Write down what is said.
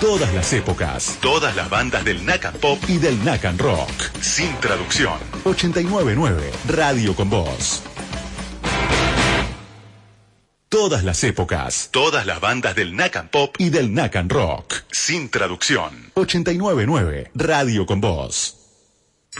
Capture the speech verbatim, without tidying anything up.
Todas las épocas. Todas las bandas del Nacan Pop y del Nacan Rock. Sin traducción. ochenta y nueve punto nueve Radio con Vos. Todas las épocas. Todas las bandas del Nacan Pop y del Nacan Rock. Sin traducción. ochenta y nueve punto nueve Radio con Vos.